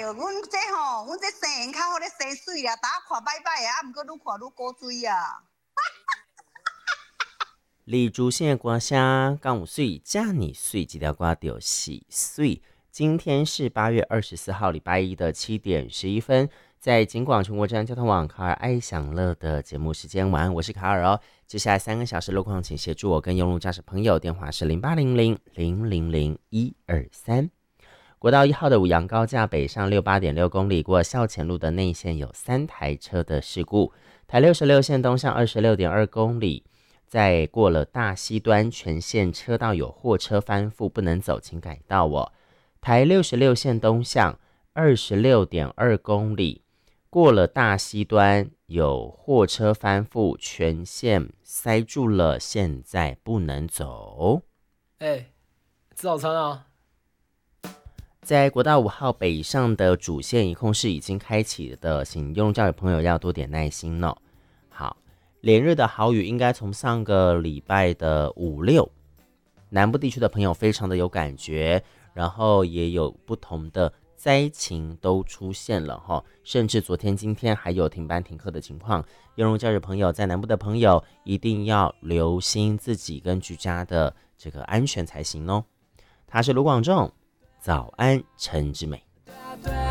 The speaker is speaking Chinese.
阮这生缘较好咧生水啦，大家看歹歹啊，毋过愈看愈古锥啊。 李竹县的歌声讲有水，遮尼水，这条歌就是水。今天是8月24号，礼拜一的7点11分，在警广全国治安交通网卡尔爱享乐的节目时间，晚安，我是卡尔哦。接下来3个小时路况，请协助我跟用路驾驶朋友，电话是0800-000-123。国道1号的五杨高架北上68.6公里，过校前路的内线有3台车的事故。台66线东向26.2公里。在过了大溪端全线车道有货车翻覆不能走，请改道哦。台66线东向26.2公里，过了大溪端有货车翻覆，全线塞住了，现在不能走。 吃早餐啊！ 在国道5号北上的主线一控是已经开启的，请用路教育朋友要多点耐心哦。好。连日的豪雨应该从上个礼拜的5、6，南部地区的朋友非常的有感觉，然后也有不同的灾情都出现了哈，甚至昨天、今天还有停班停课的情况。用路假日朋友在南部的朋友一定要留心自己跟居家的这个安全才行哦。他是卢广仲，早安陈之美。